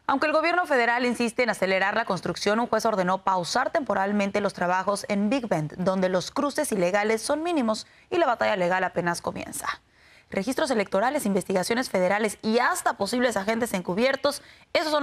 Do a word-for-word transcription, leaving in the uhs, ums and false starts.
Aunque el gobierno federal insiste en acelerar la construcción, un juez ordenó pausar temporalmente los trabajos en Big Bend, donde los cruces ilegales son mínimos y la batalla legal apenas comienza. Registros electorales, investigaciones federales y hasta posibles agentes encubiertos, esos son